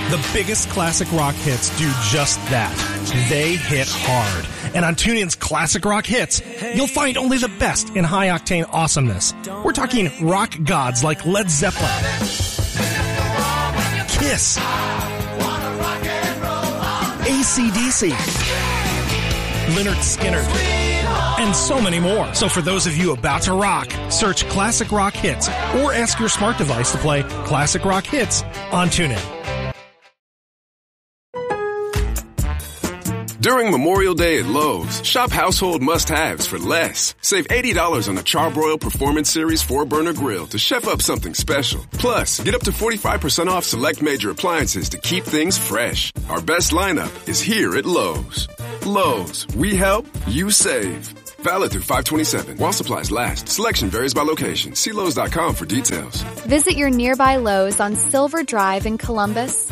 The biggest classic rock hits do just that. They hit hard. And on TuneIn's Classic Rock Hits, you'll find only the best in high-octane awesomeness. We're talking rock gods like Led Zeppelin, Kiss, AC/DC, Lynyrd Skynyrd, and so many more. So for those of you about to rock, search Classic Rock Hits or ask your smart device to play Classic Rock Hits on TuneIn. During Memorial Day at Lowe's, shop household must-haves for less. Save $80 on the Charbroil Performance Series 4-burner grill to chef up something special. Plus, get up to 45% off select major appliances to keep things fresh. Our best lineup is here at Lowe's. Lowe's, we help, you save. Valid through 5/27 while supplies last. Selection varies by location. See Lowe's.com for details. Visit your nearby Lowe's on Silver Drive in Columbus.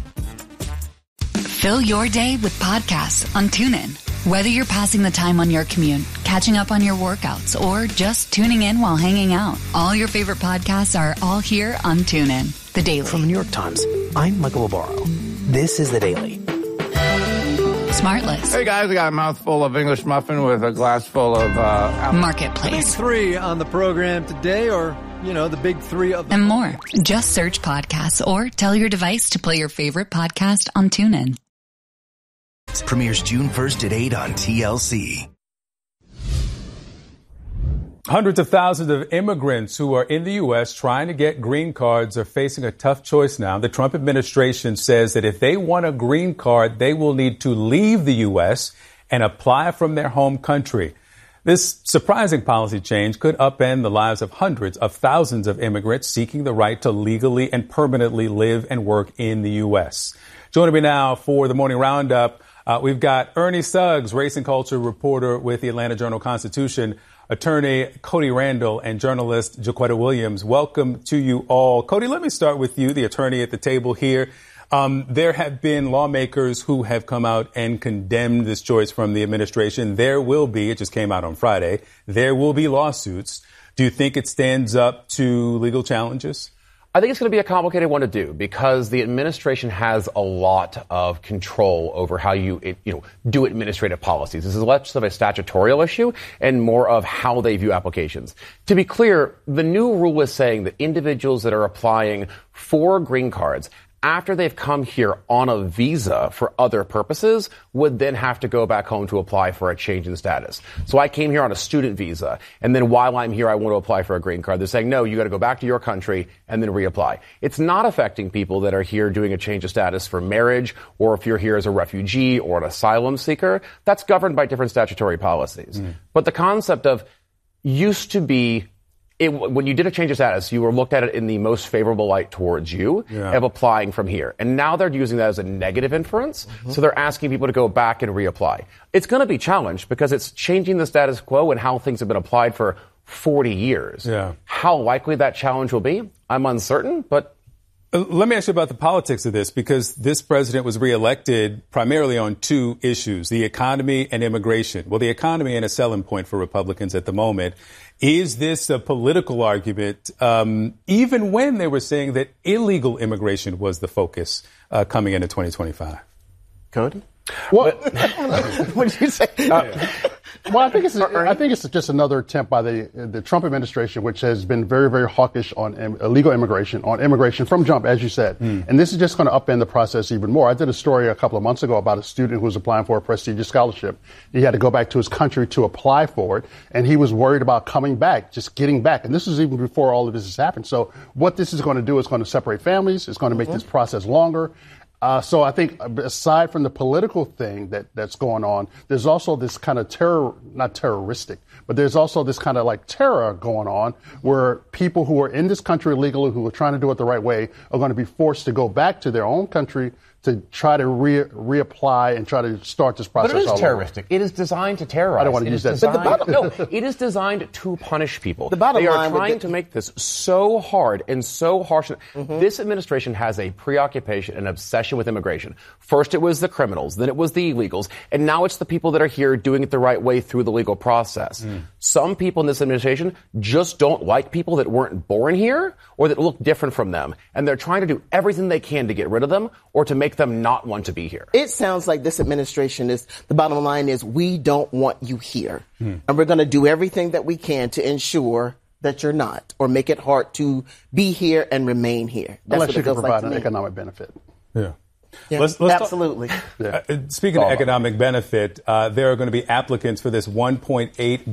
Fill your day with podcasts on TuneIn. Whether you're passing the time on your commute, catching up on your workouts, or just tuning in while hanging out, all your favorite podcasts are all here on TuneIn. The Daily. From the New York Times, I'm Michael Barbaro. This is The Daily. Smartless. Hey guys, I got a mouthful of English muffin with a glass full of Marketplace. Big three on the program today, or, the big three of and more. Just search podcasts or tell your device to play your favorite podcast on TuneIn. Premieres June 1st at 8 on TLC. Hundreds of thousands of immigrants who are in the U.S. trying to get green cards are facing a tough choice now. The Trump administration says that if they want a green card, they will need to leave the U.S. and apply from their home country. This surprising policy change could upend the lives of hundreds of thousands of immigrants seeking the right to legally and permanently live and work in the U.S. Joining me now for the Morning Roundup, we've got Ernie Suggs, race and culture reporter with the Atlanta Journal-Constitution, attorney Cody Randall, and journalist Jaquetta Williams. Welcome to you all. Cody, let me start with you, the attorney at the table here. There have been lawmakers who have come out and condemned this choice from the administration. There will be, it just came out on Friday, there will be lawsuits. Do you think it stands up to legal challenges? I think it's going to be a complicated one to do because the administration has a lot of control over how you do administrative policies. This is less of a statutorial issue and more of how they view applications. To be clear, the new rule is saying that individuals that are applying for green cards after they've come here on a visa for other purposes would then have to go back home to apply for a change in status. So I came here on a student visa, and then while I'm here, I want to apply for a green card. They're saying, no, you got to go back to your country and then reapply. It's not affecting people that are here doing a change of status for marriage, or if you're here as a refugee or an asylum seeker. That's governed by different statutory policies. But the concept of used to be when you did a change of status, you were looked at it in the most favorable light towards you of applying from here. And now they're using that as a negative inference. So they're asking people to go back and reapply. It's going to be challenged because it's changing the status quo and how things have been applied for 40 years. Yeah. How likely that challenge will be, I'm uncertain, but let me ask you about the politics of this, because this president was reelected primarily on two issues, the economy and immigration. Well, the economy ain't a selling point for Republicans at the moment. Is this a political argument, even when they were saying that illegal immigration was the focus coming into 2025? Cody? Well, what did you say? Well, I think it's just another attempt by the Trump administration, which has been very, very hawkish on illegal immigration, on immigration from jump, as you said. And this is just going to upend the process even more. I did a story a couple of months ago about a student who was applying for a prestigious scholarship. He had to go back to his country to apply for it, and he was worried about coming back, just getting back. And this was even before all of this has happened. So what this is going to do is going to separate families. It's going to make this process longer. So I think aside from the political thing that's going on, there's also this kind of not terroristic, but there's also this kind of like terror going on where people who are in this country illegally, who are trying to do it the right way, are going to be forced to go back to their own country to try to reapply and try to start this process. But it is terroristic. It is designed to terrorize. I don't want to use that. It is designed to punish people. They are trying to make this so hard and so harsh. This administration has a preoccupation and obsession obsession with immigration. First it was the criminals, then it was the illegals, and now it's the people that are here doing it the right way through the legal process. Some people in this administration just don't like people that weren't born here or that look different from them, and they're trying to do everything they can to get rid of them or to make them not want to be here. It sounds like this administration is, the bottom line is, we don't want you here. And we're going to do everything that we can to ensure that you're not, or make it hard to be here and remain here. That's Unless you can provide an economic benefit. Yeah. Let's absolutely. Speaking of economic benefit, there are going to be applicants for this $1.8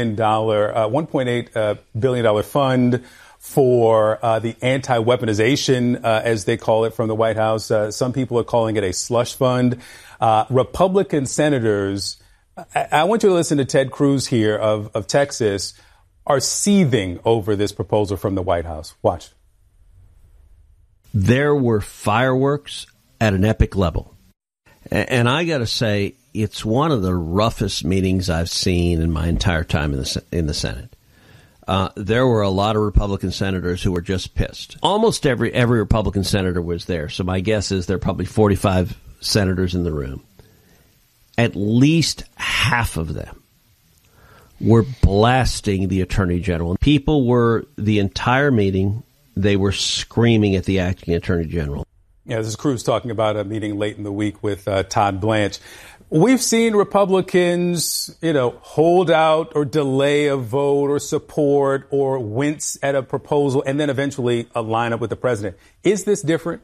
billion fund for the anti-weaponization, as they call it from the White House. Some people are calling it a slush fund. Republican senators, I want you to listen to Ted Cruz here of Texas, are seething over this proposal from the White House. Watch. There were fireworks at an epic level. And I got to say, it's one of the roughest meetings I've seen in my entire time in the Senate. There were a lot of Republican senators who were just pissed. Almost every Republican senator was there. So my guess is there are probably 45 senators in the room. At least half of them were blasting the Attorney General. People were, the entire meeting, they were screaming at the acting Attorney General. Yeah, this is Cruz talking about a meeting late in the week with Todd Blanche. We've seen Republicans, hold out or delay a vote or support or wince at a proposal and then eventually line up with the president. Is this different?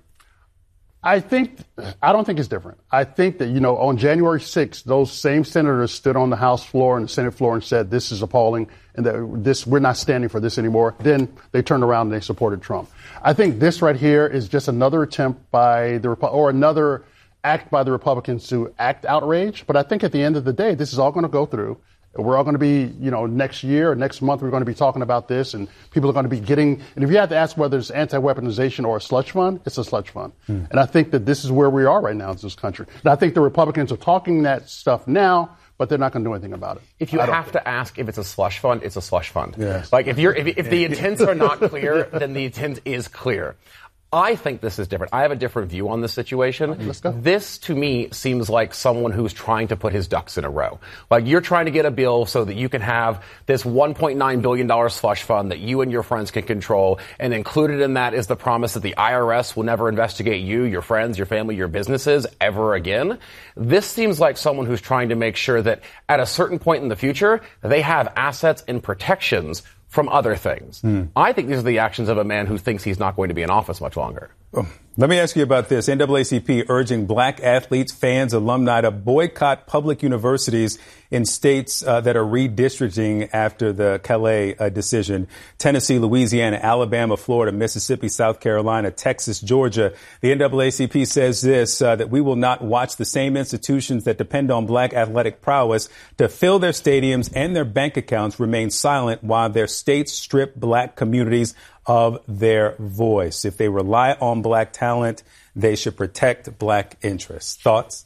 I don't think it's different. I think that, on January 6th, those same senators stood on the House floor and the Senate floor and said, this is appalling and that we're not standing for this anymore. Then they turned around and they supported Trump. I think this right here is just another attempt by another act by the Republicans to act outrage. But I think at the end of the day, this is all going to go through. We're all going to be, next year or next month, we're going to be talking about this and people are going to be getting, and if you have to ask whether it's anti-weaponization or a slush fund, it's a slush fund. And I think that this is where we are right now in this country. And I think the Republicans are talking that stuff now, but they're not going to do anything about it. If you have to ask if it's a slush fund, it's a slush fund. Yes. Like if the intents are not clear, then the intent is clear. I think this is different. I have a different view on this situation. Let's go. This, to me, seems like someone who's trying to put his ducks in a row. Like you're trying to get a bill so that you can have this $1.9 billion slush fund that you and your friends can control. And included in that is the promise that the IRS will never investigate you, your friends, your family, your businesses ever again. This seems like someone who's trying to make sure that at a certain point in the future, they have assets and protections from other things. I think these are the actions of a man who thinks he's not going to be in office much longer. Let me ask you about this. NAACP urging black athletes, fans, alumni to boycott public universities in states that are redistricting after the Calais decision. Tennessee, Louisiana, Alabama, Florida, Mississippi, South Carolina, Texas, Georgia. The NAACP says this, that we will not watch the same institutions that depend on black athletic prowess to fill their stadiums and their bank accounts remain silent while their states strip black communities of their voice. If they rely on black talent, they should protect black interests. Thoughts?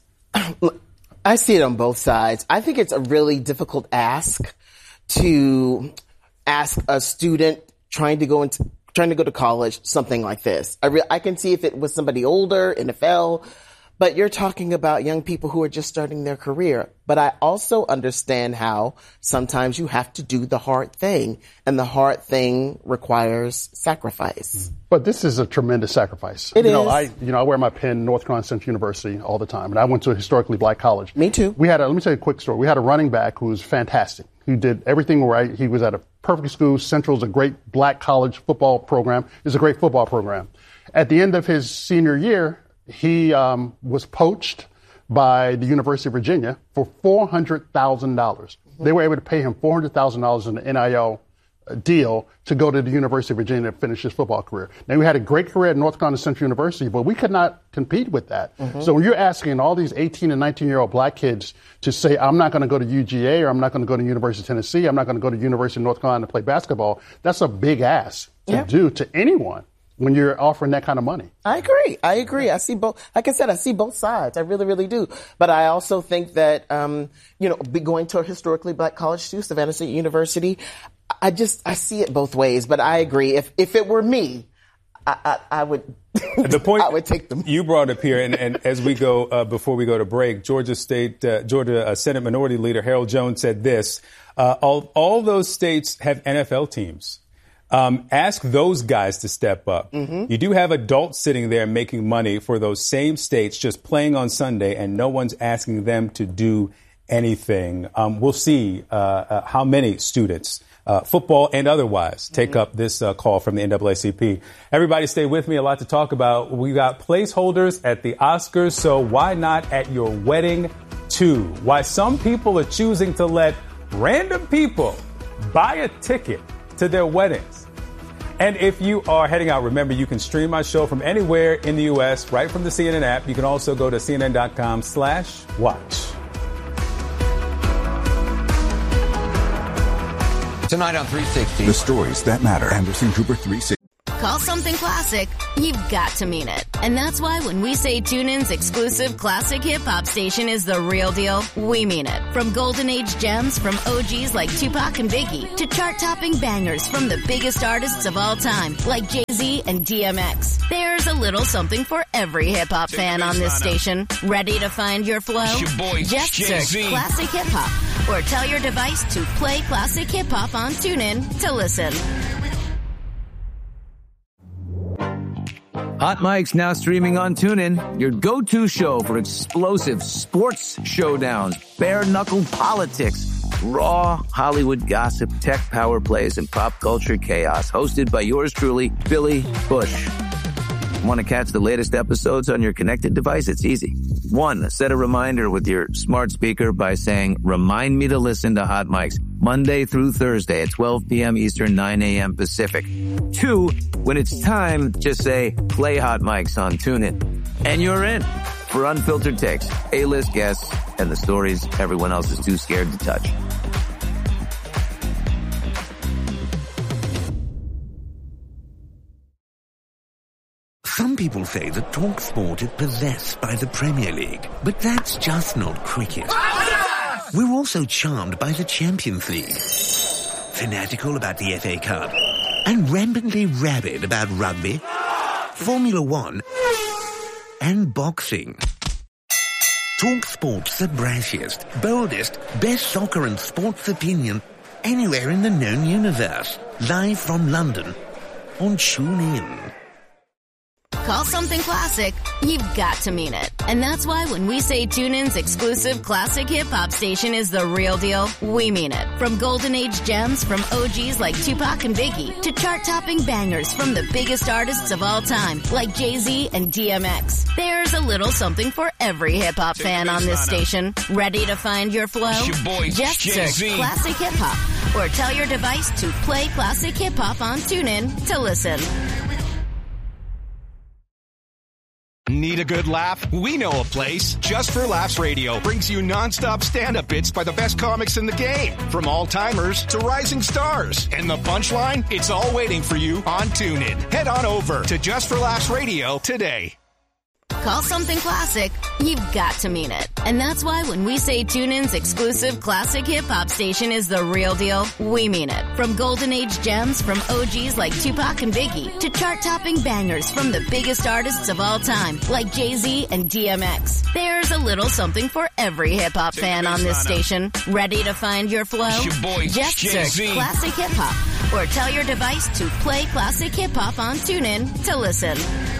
I see it on both sides. I think it's a really difficult ask to ask a student trying to go to college something like this. I can see if it was somebody older, NFL, but you're talking about young people who are just starting their career. But I also understand how sometimes you have to do the hard thing, and the hard thing requires sacrifice. But this is a tremendous sacrifice. It is. I wear my pin, North Carolina Central University, all the time, and I went to a historically black college. Me too. Let me tell you a quick story. We had a running back who was fantastic. He did everything right. He was at a perfect school. Central is a great black college football program. It's a great football program. At the end of his senior year, he was poached by the University of Virginia for $400,000. They were able to pay him $400,000 in an NIL deal to go to the University of Virginia to finish his football career. Now, we had a great career at North Carolina Central University, but we could not compete with that. So when you're asking all these 18 and 19-year-old black kids to say, I'm not going to go to UGA or I'm not going to go to University of Tennessee, I'm not going to go to University of North Carolina to play basketball, that's a big ask to do to anyone when you're offering that kind of money. I agree. I see both. Like I said, I see both sides. I really, really do. But I also think that, going to a historically black college too, Savannah State University, I see it both ways. But I agree. If it were me, I would. The point I would take them. You brought up here, and as we go before we go to break, Georgia Senate Minority Leader Harold Jones said this: all those states have NFL teams. Ask those guys to step up. Mm-hmm. You do have adults sitting there making money for those same states, just playing on Sunday, and no one's asking them to do anything. We'll see how many students, football and otherwise, take up this call from the NAACP. Everybody stay with me. A lot to talk about. We got placeholders at the Oscars, so why not at your wedding too? Why some people are choosing to let random people buy a ticket to their weddings. And if you are heading out, remember, you can stream my show from anywhere in the U.S. right from the CNN app. You can also go to cnn.com/watch. Tonight on 360. The stories that matter. Anderson Cooper 360. Call something classic, you've got to mean it. And that's why when we say TuneIn's exclusive classic hip-hop station is the real deal, we mean it. From golden age gems from OGs like Tupac and Biggie to chart-topping bangers from the biggest artists of all time like Jay-Z and DMX. There's a little something for every hip-hop fan on this station. Ready to find your flow? Just search Classic Hip-Hop or tell your device to play Classic Hip-Hop on TuneIn to listen. Hot Mic's now streaming on TuneIn, your go-to show for explosive sports showdowns, bare-knuckle politics, raw Hollywood gossip, tech power plays, and pop culture chaos. Hosted by yours truly, Billy Bush. Want to catch the latest episodes on your connected device? It's easy. 1, set a reminder with your smart speaker by saying, "Remind me to listen to Hot Mics Monday through Thursday at 12 p.m. Eastern, 9 a.m. Pacific." 2, when it's time, just say, "Play Hot Mics on TuneIn." And you're in for unfiltered takes, A-list guests, and the stories everyone else is too scared to touch. Some people say that TalkSport is possessed by the Premier League, but that's just not cricket. We're also charmed by the Champions League, fanatical about the FA Cup, and rampantly rabid about rugby, Formula One, and boxing. TalkSport's the brashiest, boldest, best soccer and sports opinion anywhere in the known universe. Live from London on TuneIn. Call something classic, you've got to mean it. And that's why when we say TuneIn's exclusive classic hip-hop station is the real deal, we mean it. From golden age gems from OGs like Tupac and Biggie to chart-topping bangers from the biggest artists of all time like Jay-Z and DMX. There's a little something for every hip-hop fan on this station. Ready to find your flow? Just search Classic Hip-Hop or tell your device to play Classic Hip-Hop on TuneIn to listen. Need a good laugh? We know a place. Just for Laughs Radio brings you nonstop stand-up bits by the best comics in the game. From all-timers to rising stars. And the punchline? It's all waiting for you on TuneIn. Head on over to Just for Laughs Radio today. Call something classic, you've got to mean it. And that's why when we say TuneIn's exclusive classic hip-hop station is the real deal, we mean it. From golden age gems from OGs like Tupac and Biggie to chart-topping bangers from the biggest artists of all time like Jay-Z and DMX. There's a little something for every hip-hop fan on this station. Ready to find your flow? Just search Classic Hip-Hop or tell your device to play Classic Hip-Hop on TuneIn to listen.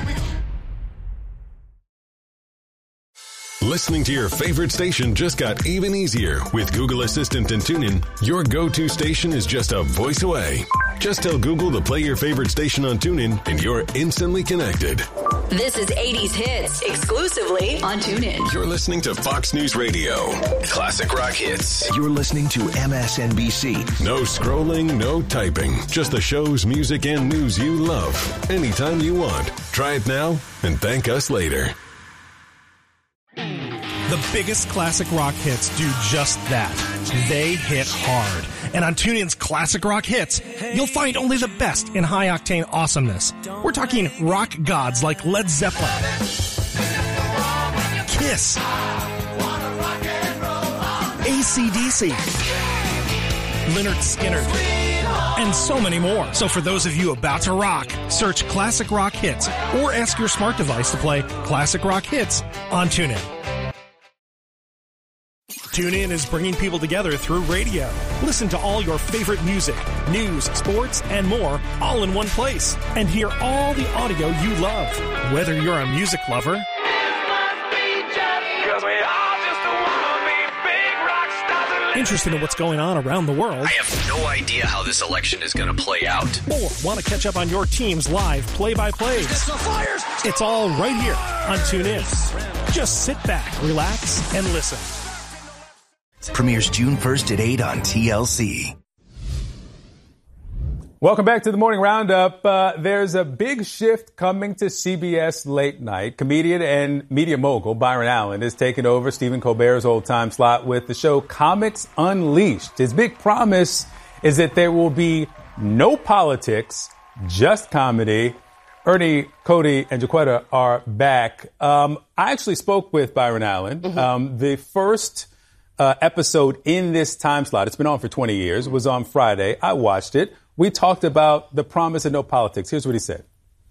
Listening to your favorite station just got even easier. With Google Assistant and TuneIn, your go-to station is just a voice away. Just tell Google to play your favorite station on TuneIn and you're instantly connected. This is 80s Hits, exclusively on TuneIn. You're listening to Fox News Radio. Classic rock hits. You're listening to MSNBC. No scrolling, no typing. Just the shows, music, and news you love. Anytime you want. Try it now and thank us later. The biggest classic rock hits do just that. They hit hard. And on TuneIn's Classic Rock Hits, you'll find only the best in high-octane awesomeness. We're talking rock gods like Led Zeppelin, Kiss, AC/DC, Lynyrd Skynyrd, and so many more. So for those of you about to rock, search Classic Rock Hits or ask your smart device to play Classic Rock Hits on TuneIn. TuneIn is bringing people together through radio. Listen to all your favorite music, news, sports, and more all in one place. And hear all the audio you love. Whether you're a music lover interested in what's going on around the world, I have no idea how this election is going to play out, or want to catch up on your team's live play-by-plays. It's all right here on TuneIn. Just sit back, relax, and listen. Premieres June 1st at 8 on TLC. Welcome back to the Morning Roundup. There's a big shift coming to CBS late night. Comedian and media mogul Byron Allen is taking over Stephen Colbert's old-time slot with the show Comics Unleashed. His big promise is that there will be no politics, just comedy. Ernie, Cody, and Jaquetta are back. I actually spoke with Byron Allen. The first episode in this time slot, it's been on for 20 years, was on Friday. I watched it. We talked about the promise of no politics. Here's what he said.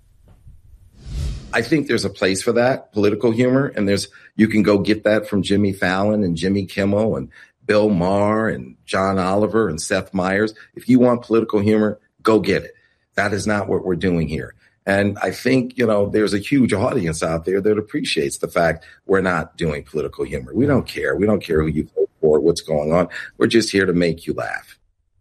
I think there's a place for that, political humor, and you can go get that from Jimmy Fallon and Jimmy Kimmel and Bill Maher and John Oliver and Seth Meyers. If you want political humor, go get it. That is not what we're doing here. And I think, there's a huge audience out there that appreciates the fact we're not doing political humor. We don't care. We don't care who you vote for, what's going on. We're just here to make you laugh.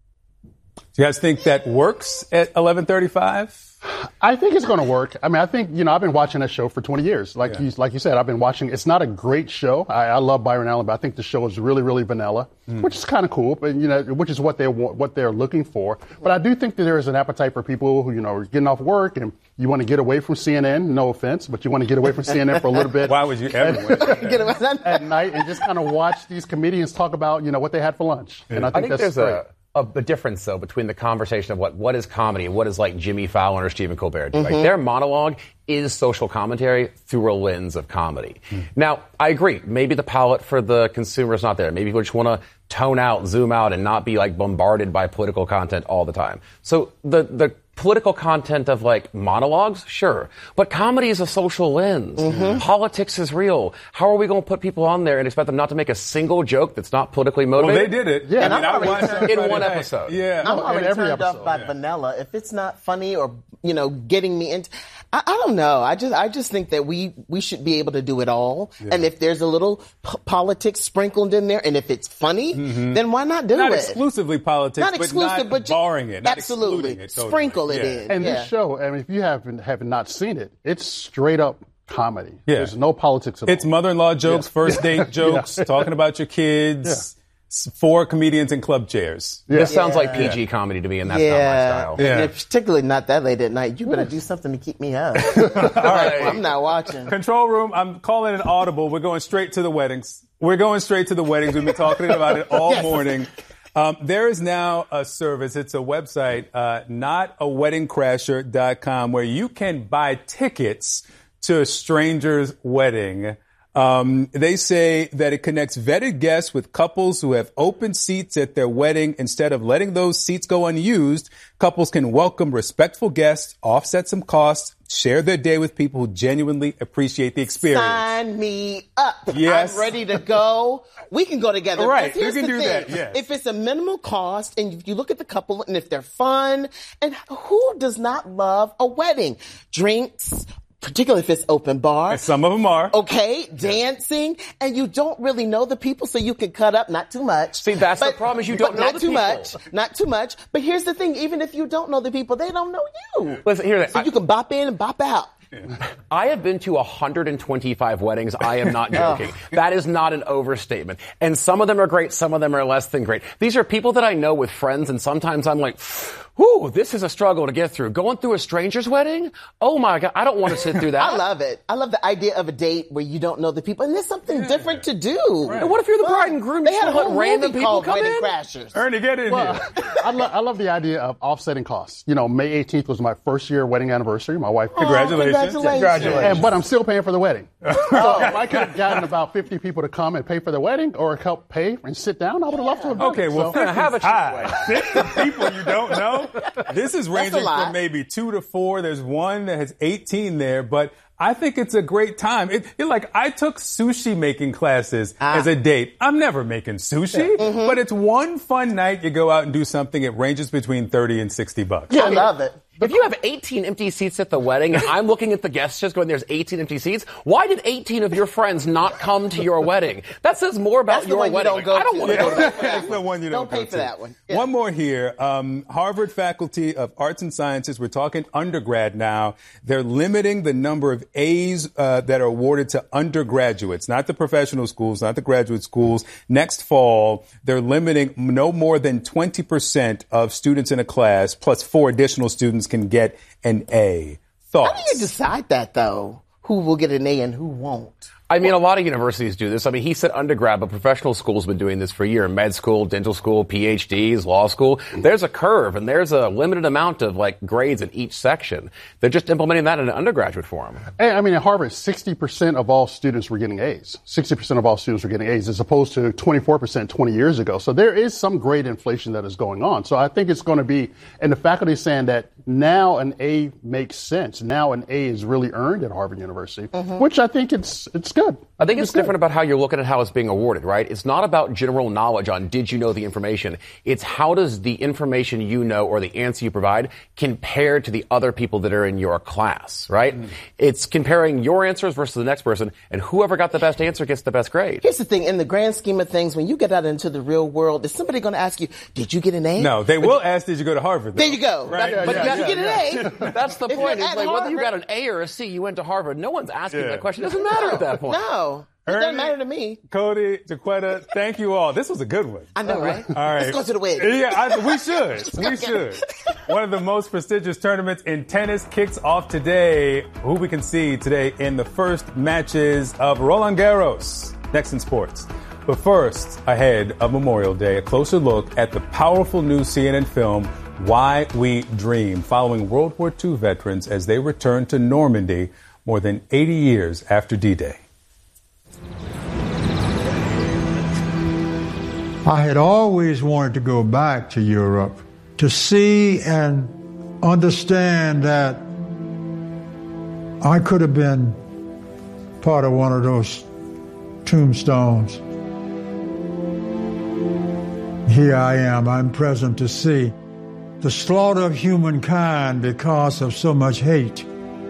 Do you guys think that works at 11:35? I think it's going to work. I mean, I think, I've been watching that show for 20 years. Like you said, I've been watching. It's not a great show. I love Byron Allen, but I think the show is really, really vanilla, which is kind of cool, but, which is what they're looking for. But I do think that there is an appetite for people who, are getting off work and you want to get away from CNN. No offense, but you want to get away from CNN for a little bit. Why would you ever at night and just kind of watch these comedians talk about, what they had for lunch. And I think that's great. A difference, though, between the conversation of what is comedy and what is like Jimmy Fallon or Stephen Colbert. Like, their monologue is social commentary through a lens of comedy. Now, I agree. Maybe the palette for the consumer is not there. Maybe people just want to tone out, zoom out, and not be like bombarded by political content all the time. So the political content of like monologues, sure. But comedy is a social lens. Politics is real. How are we going to put people on there and expect them not to make a single joke that's not politically motivated? Well, they did it. Yeah, and I watched it in one episode. Yeah. I'm already turned off by vanilla. If it's not funny or, getting me into... I don't know. I just think that we should be able to do it all. Yeah. And if there's a little politics sprinkled in there, and if it's funny, then why not do it? Not exclusively politics, not exclusive, but barring it. Not absolutely. It, totally. Sprinkle it in. And this show, I mean, if you have not seen it, it's straight up comedy. Yeah. There's no politics at all. It's mother-in-law jokes, first date jokes, talking about your kids. 4 comedians in club chairs. This sounds like PG comedy to me, and that's not my style. And particularly not that late at night. You better do something to keep me up. All right. I'm not watching. Control room, I'm calling an audible. We're going straight to the weddings. We've been talking about it all morning. There is now a service. It's a website, notaweddingcrasher.com, where you can buy tickets to a stranger's wedding. They say that it connects vetted guests with couples who have open seats at their wedding. Instead of letting those seats go unused, couples can welcome respectful guests, offset some costs, share their day with people who genuinely appreciate the experience. Sign me up. Yes. I'm ready to go. We can go together. Right. Here's you can the do thing. that. Yes. If it's a minimal cost and if you look at the couple and if they're fun, and who does not love a wedding? Drinks, particularly if it's open bar. And some of them are. Okay, dancing, and you don't really know the people, so you can cut up, not too much. See, that's the problem is you don't know the people. Not too much. But here's the thing, even if you don't know the people, they don't know you. Listen, so you can bop in and bop out. I have been to 125 weddings. I am not joking. That is not an overstatement. And some of them are great. Some of them are less than great. These are people that I know with friends, and sometimes I'm like, whew, this is a struggle to get through. Going through a stranger's wedding? Oh, my God. I don't want to sit through that. I love it. I love the idea of a date where you don't know the people, and there's something different to do. Right. And what if you're the bride and groom? They had a whole random movie people called come Wedding in? Crashers. Ernie, get in here. I love the idea of offsetting costs. May 18th was my first year wedding anniversary. My wife. Congratulations. But I'm still paying for the wedding. So if I could have gotten about 50 people to come and pay for the wedding or help pay and sit down, I would have loved to have done Okay, it. well, 50 have a high. 50 people you don't know? Well, this is ranging from maybe 2 to 4. There's one that has 18 there, but I think it's a great time. I took sushi making classes as a date. I'm never making sushi, but it's one fun night. You go out and do something. It ranges between $30 and $60. Yeah, I love it. If you have 18 empty seats at the wedding, and I'm looking at the guest list going, there's 18 empty seats, why did 18 of your friends not come to your wedding? That says more about your wedding. I don't want to go to that. That's the one you don't pay for that one. Yeah. One more here. Harvard Faculty of Arts and Sciences, we're talking undergrad now. They're limiting the number of A's that are awarded to undergraduates, not the professional schools, not the graduate schools. Next fall, they're limiting no more than 20% of students in a class plus 4 additional students can get an A. Thoughts? How do you decide that, though? Who will get an A and who won't? I mean, a lot of universities do this. I mean, he said undergrad, but professional schools have been doing this for a year. Med school, dental school, PhDs, law school. There's a curve, and there's a limited amount of, grades in each section. They're just implementing that in an undergraduate form. I mean, at Harvard, 60% of all students were getting A's. 60% of all students were getting A's, as opposed to 24% 20 years ago. So there is some grade inflation that is going on. So I think it's going to be, and the faculty is saying that now an A makes sense. Now an A is really earned at Harvard University, which I think it's good. I think it's different about how you're looking at how it's being awarded, right? It's not about general knowledge on did you know the information. It's how does the information you know or the answer you provide compare to the other people that are in your class, right? It's comparing your answers versus the next person, and whoever got the best answer gets the best grade. Here's the thing. In the grand scheme of things, when you get out into the real world, is somebody going to ask you, did you get an A? No, they will ask, did you go to Harvard? Though? There you go. Right? But did you get an A? That's the point. It's like whether you got an A or a C, you went to Harvard. No one's asking that question. It doesn't matter at that point. No. It doesn't matter to me. Cody, Jaquetta, thank you all. This was a good one. I know, right? All right. Let's go to the wedding. Yeah, we should. We should. One of the most prestigious tournaments in tennis kicks off today. Who we can see today in the first matches of Roland Garros. Next in sports. But first, ahead of Memorial Day, a closer look at the powerful new CNN film, Why We Dream, following World War II veterans as they return to Normandy more than 80 years after D-Day. I had always wanted to go back to Europe to see and understand that I could have been part of one of those tombstones. Here I am, I'm present to see the slaughter of humankind because of so much hate.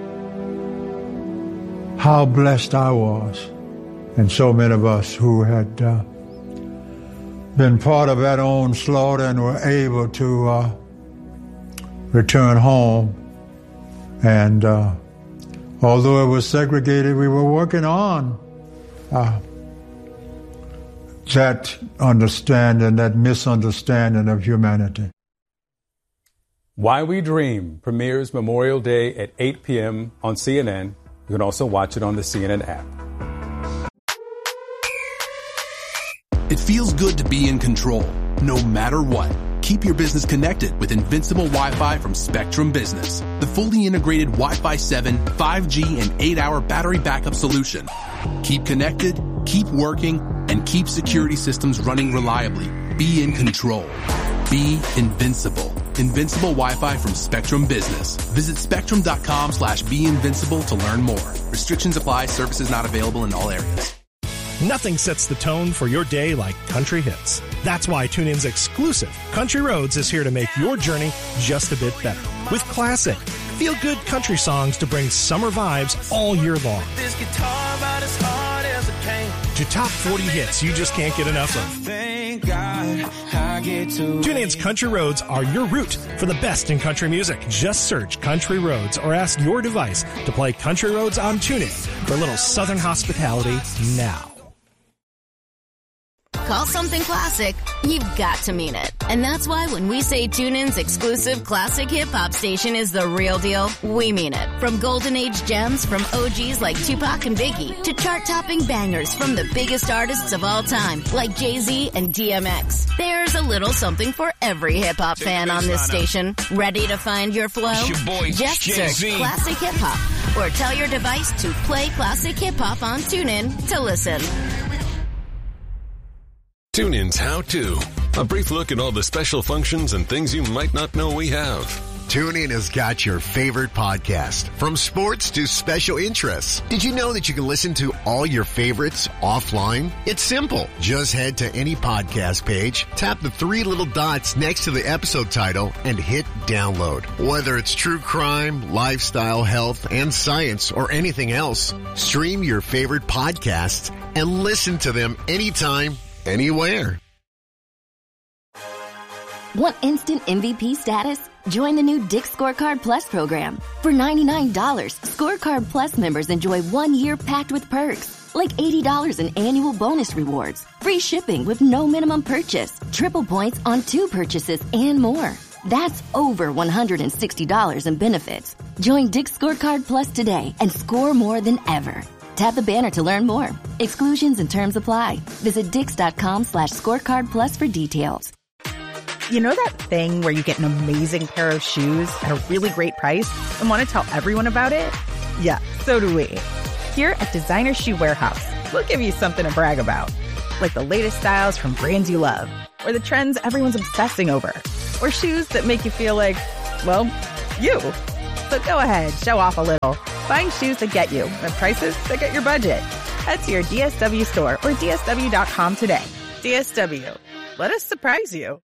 How blessed I was, and so many of us who had been part of that own slaughter and were able to return home. And although it was segregated, we were working on that understanding, that misunderstanding of humanity. Why We Dream premieres Memorial Day at 8 p.m. on CNN. You can also watch it on the CNN app. It feels good to be in control, no matter what. Keep your business connected with Invincible Wi-Fi from Spectrum Business, the fully integrated Wi-Fi 7, 5G, and 8-hour battery backup solution. Keep connected, keep working, and keep security systems running reliably. Be in control. Be invincible. Invincible Wi-Fi from Spectrum Business. Visit spectrum.com/beinvincible to learn more. Restrictions apply. Services not available in all areas. Nothing sets the tone for your day like country hits. That's why TuneIn's exclusive Country Roads is here to make your journey just a bit better. With classic, feel-good country songs to bring summer vibes all year long. This guitar about as hard as it came. To top 40 hits you just can't get enough of. Thank God I get to. TuneIn's Country Roads are your route for the best in country music. Just search Country Roads or ask your device to play Country Roads on TuneIn for a little Southern hospitality now. Call something classic, you've got to mean it. And that's why when we say TuneIn's exclusive classic hip-hop station is the real deal, we mean it. From golden age gems from OGs like Tupac and Biggie to chart-topping bangers from the biggest artists of all time like Jay-Z and DMX. There's a little something for every hip-hop fan on this station. Ready to find your flow? It's your boy, just Jay-Z. search Classic Hip-Hop or tell your device to play Classic Hip-Hop on TuneIn to listen. TuneIn's How To. A brief look at all the special functions and things you might not know we have. TuneIn has got your favorite podcast, from sports to special interests. Did you know that you can listen to all your favorites offline? It's simple. Just head to any podcast page, tap the 3 little dots next to the episode title, and hit download. Whether it's true crime, lifestyle, health, and science, or anything else, stream your favorite podcasts and listen to them anytime, anywhere. Want instant MVP status? Join the new Dick's Scorecard Plus program. For $99, Scorecard Plus members enjoy 1 year packed with perks, like $80 in annual bonus rewards, free shipping with no minimum purchase, triple points on 2 purchases, and more. That's over $160 in benefits. Join Dick's Scorecard Plus today and score more than ever. Tap the banner to learn more. Exclusions and terms apply. Visit Dix.com/scorecard plus for details. You know that thing where you get an amazing pair of shoes at a really great price and want to tell everyone about it? Yeah, so do we. Here at Designer Shoe Warehouse, we'll give you something to brag about. Like the latest styles from brands you love, or the trends everyone's obsessing over, or shoes that make you feel like, well, you. So go ahead, show off a little. Find shoes that get you at prices that get your budget. Head to your DSW store or DSW.com today. DSW. Let us surprise you.